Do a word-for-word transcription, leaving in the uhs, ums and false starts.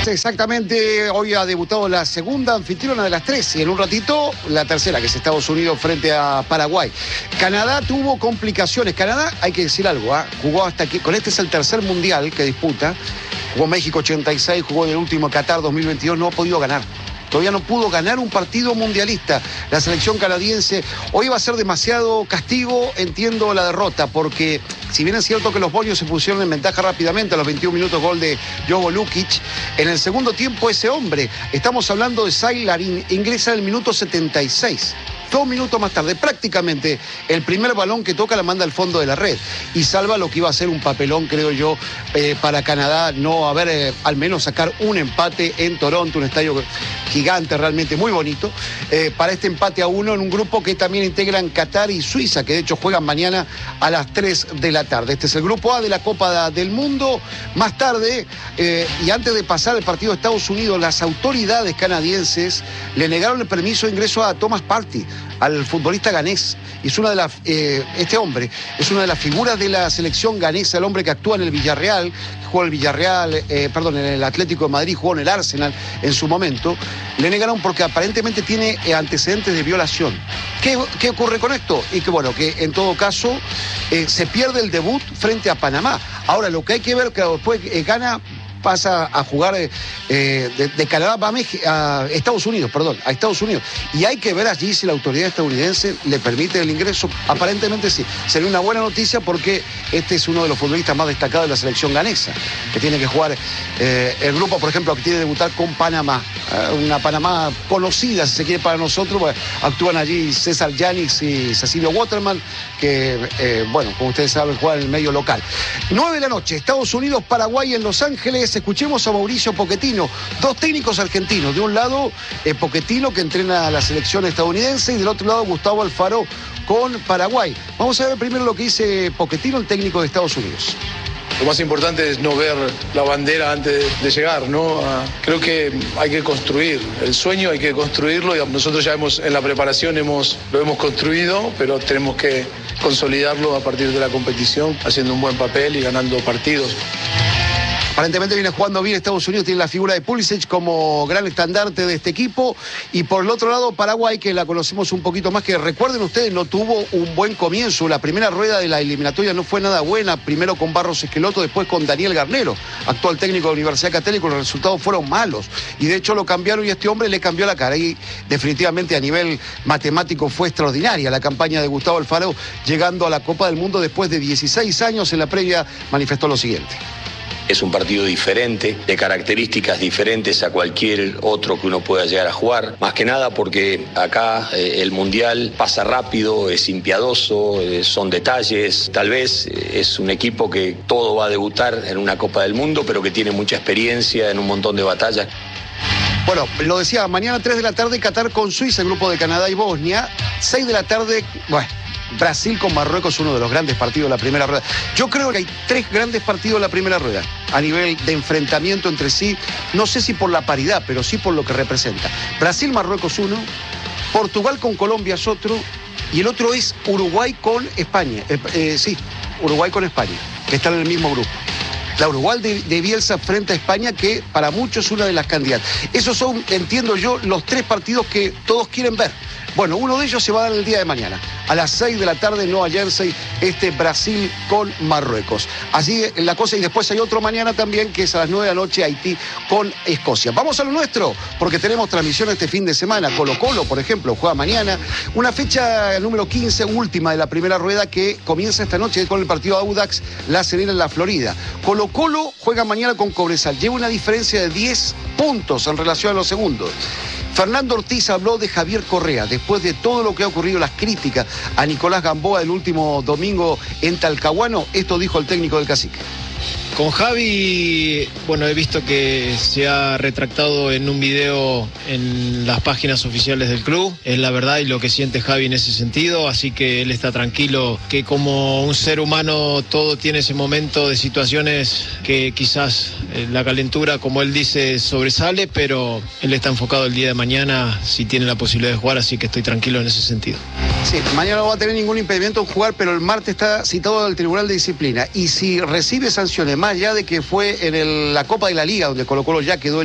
Exactamente, hoy ha debutado la segunda anfitriona de las tres y en un ratito la tercera, que es Estados Unidos frente a Paraguay. Canadá tuvo complicaciones. Canadá, hay que decir algo, ¿eh? Jugó hasta aquí, con este es el tercer mundial que disputa. Jugó México ochenta y seis, jugó en el último Qatar dos mil veintidós, no ha podido ganar. Todavía no pudo ganar un partido mundialista. La selección canadiense, hoy va a ser demasiado castigo, entiendo la derrota, porque si bien es cierto que los bolios se pusieron en ventaja rápidamente a los veintiún minutos, gol de Jovo Lukic, en el segundo tiempo ese hombre, estamos hablando de Sailarin, ingresa en el minuto setenta y seis. Dos minutos más tarde, prácticamente el primer balón que toca la manda al fondo de la red y salva lo que iba a ser un papelón, creo yo, eh, para Canadá, no haber, eh, al menos sacar un empate en Toronto, un estadio gigante, realmente muy bonito, eh, para este empate a uno en un grupo que también integran Qatar y Suiza, que de hecho juegan mañana a las tres de la tarde. Este es el grupo A de la Copa del Mundo. Más tarde, eh, y antes de pasar el partido de Estados Unidos, las autoridades canadienses le negaron el permiso de ingreso a Thomas Partey, al futbolista ganés. Y es una de las, eh, este hombre es una de las figuras de la selección ganesa, el hombre que actúa en el Villarreal, jugó en el Villarreal, eh, perdón, en el Atlético de Madrid, jugó en el Arsenal en su momento. Le negaron porque aparentemente tiene antecedentes de violación. ¿Qué, qué ocurre con esto? Y que bueno, que en todo caso eh, se pierde el debut frente a Panamá. Ahora, lo que hay que ver, que después eh, gana, pasa a jugar eh, de, de Canadá a, México, a Estados Unidos, perdón, a Estados Unidos. Y hay que ver allí si la autoridad estadounidense le permite el ingreso. Aparentemente sí. Sería una buena noticia porque este es uno de los futbolistas más destacados de la selección ganesa, que tiene que jugar eh, el grupo, por ejemplo, que tiene que debutar con Panamá. Eh, una Panamá conocida, si se quiere, para nosotros. Bueno, actúan allí César Yáñez y Cecilio Waterman, que, eh, bueno, como ustedes saben, juegan en el medio local. nueve de la noche, Estados Unidos, Paraguay en Los Ángeles. Escuchemos a Mauricio Pochettino, dos técnicos argentinos. De un lado, eh, Pochettino, que entrena a la selección estadounidense, y del otro lado, Gustavo Alfaro con Paraguay. Vamos a ver primero lo que dice Pochettino, el técnico de Estados Unidos. Lo más importante es no ver la bandera antes de llegar, ¿no? Creo que hay que construir. El sueño hay que construirlo. Nosotros ya hemos, en la preparación hemos, lo hemos construido, pero tenemos que consolidarlo a partir de la competición, haciendo un buen papel y ganando partidos. Aparentemente viene jugando bien Estados Unidos, tiene la figura de Pulisic como gran estandarte de este equipo. Y por el otro lado, Paraguay, que la conocemos un poquito más, que recuerden ustedes, no tuvo un buen comienzo. La primera rueda de la eliminatoria no fue nada buena, primero con Barros Esqueloto, después con Daniel Garnero, actual técnico de la Universidad Católica. Los resultados fueron malos y de hecho lo cambiaron y este hombre le cambió la cara. Y definitivamente a nivel matemático fue extraordinaria la campaña de Gustavo Alfaro, llegando a la Copa del Mundo después de dieciséis años. En la previa manifestó lo siguiente. Es un partido diferente, de características diferentes a cualquier otro que uno pueda llegar a jugar. Más que nada porque acá eh, el Mundial pasa rápido, es impiadoso, eh, son detalles. Tal vez eh, es un equipo que todo va a debutar en una Copa del Mundo, pero que tiene mucha experiencia en un montón de batallas. Bueno, lo decía, mañana tres de la tarde Qatar con Suiza, el grupo de Canadá y Bosnia. seis de la tarde, bueno, Brasil con Marruecos, uno de los grandes partidos de la primera rueda. Yo creo que hay tres grandes partidos de la primera rueda a nivel de enfrentamiento entre sí. No sé si por la paridad, pero sí por lo que representa. Brasil-Marruecos uno, Portugal con Colombia es otro, y el otro es Uruguay con España. Eh, eh, sí, Uruguay con España, que están en el mismo grupo. La Uruguay de, de Bielsa frente a España, que para muchos es una de las candidatas. Esos son, entiendo yo, los tres partidos que todos quieren ver. Bueno, uno de ellos se va a dar el día de mañana, a las seis de la tarde en Nueva Jersey, este Brasil con Marruecos. Así la cosa, y después hay otro mañana también, que es a las nueve de la noche, Haití con Escocia. Vamos a lo nuestro, porque tenemos transmisión este fin de semana. Colo Colo, por ejemplo, juega mañana. Una fecha número quince, última de la primera rueda, que comienza esta noche con el partido Audax La Serena en la Florida. Colo Colo juega mañana con Cobresal. Lleva una diferencia de diez puntos en relación a los segundos. Fernando Ortiz habló de Javier Correa, después de todo lo que ha ocurrido, las críticas a Nicolás Gamboa el último domingo en Talcahuano. Esto dijo el técnico del Cacique. Con Javi, bueno, he visto que se ha retractado en un video en las páginas oficiales del club. Es la verdad y lo que siente Javi en ese sentido, así que él está tranquilo, que como un ser humano todo tiene ese momento de situaciones que quizás la calentura, como él dice, sobresale, pero él está enfocado el día de mañana si tiene la posibilidad de jugar, así que estoy tranquilo en ese sentido. Sí, mañana no va a tener ningún impedimento en jugar, pero el martes está citado al Tribunal de Disciplina. Y si recibe sanciones, más allá de que fue en el, la Copa de la Liga, donde Colo Colo ya quedó